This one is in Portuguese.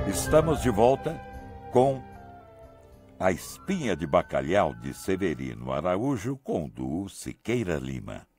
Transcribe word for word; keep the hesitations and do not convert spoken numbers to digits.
Estamos de volta com A Espinha de Bacalhau de Severino Araújo com Du Siqueira Lima.